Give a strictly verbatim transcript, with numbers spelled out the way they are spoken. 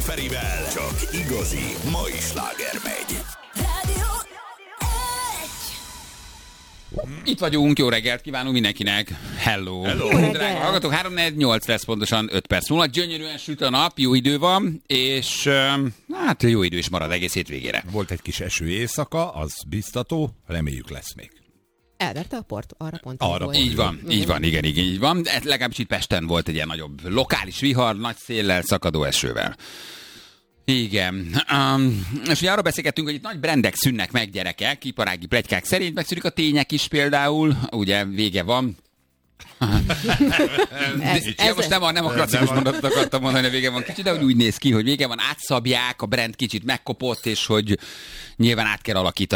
Ferivel csak igazi mai sláger megy. Itt vagyunk, jó reggelt kívánunk mindenkinek. Hello. Hello. Drága hallgatók, három négy nyolc lesz pontosan öt perc múlva. Gyönyörűen süt a nap, jó idő van, és hát jó idő is marad egész hétvégére. Volt egy kis eső éjszaka, az biztató, reméljük lesz még. Elverte a port, arra pont. Arra volt. Így van, így van, igen, igen, így van. Ez legalábbis itt Pesten volt egy ilyen nagyobb lokális vihar, nagy széllel, szakadó esővel. Igen. Um, és ugye arról beszélgettünk, hogy itt nagy brendek szűnnek meg, gyerekek, iparági pletykák szerint, megszűnik a tények is például, ugye vége van. Ez, Ja, ez most nem a, nem a klasszikus mondatot akartam mondani, hogy vége van kicsit, de úgy néz ki, hogy vége van, átszabják, a brand kicsit megkopott, és hogy nyilván át kell alakítani